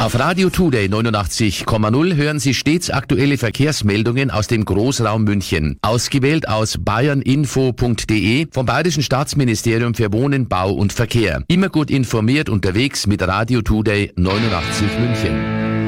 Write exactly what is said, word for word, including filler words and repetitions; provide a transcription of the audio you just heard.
Auf Radio Today neunundachtzig Komma null hören Sie stets aktuelle Verkehrsmeldungen aus dem Großraum München. Ausgewählt aus bayerninfo punkt de vom Bayerischen Staatsministerium für Wohnen, Bau und Verkehr. Immer gut informiert unterwegs mit Radio Today neunundachtzig München.